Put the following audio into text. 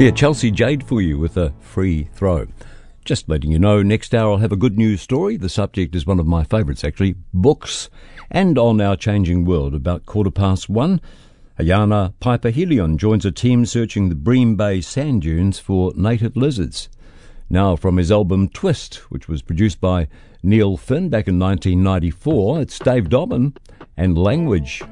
Yeah, Chelsea Jade for you with a free throw. Just letting you know, next hour I'll have a good news story. The subject is one of my favourites, actually, books. And on Our Changing World, about 1:15, Ayana Piper-Helion joins a team searching the Bream Bay sand dunes for native lizards. Now, from his album Twist, which was produced by Neil Finn back in 1994, it's Dave Dobbin and Language.